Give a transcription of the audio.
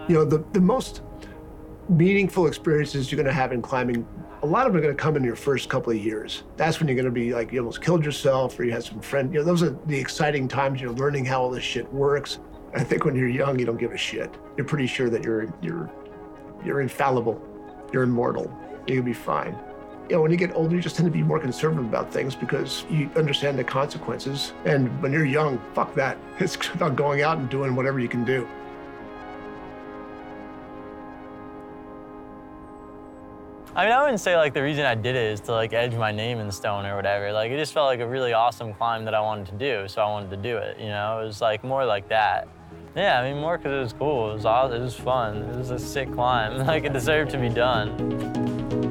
You know, the most meaningful experiences you're gonna have in climbing, a lot of them are gonna come in your first couple of years. That's when you're gonna be like, you almost killed yourself or you had some friend, you know, those are the exciting times, you're learning how all this shit works. I think when you're young, you don't give a shit. You're pretty sure that you're infallible, you're immortal, you're gonna be fine. You know, when you get older, you just tend to be more conservative about things because you understand the consequences. And when you're young, fuck that. It's about going out and doing whatever you can do. I mean, I wouldn't say like the reason I did it is to like edge my name in stone or whatever. Like it just felt like a really awesome climb that I wanted to do, so I wanted to do it, you know? It was like more like that. Yeah, I mean, more because it was cool. It was awesome. It was fun. It was a sick climb. Like it deserved to be done.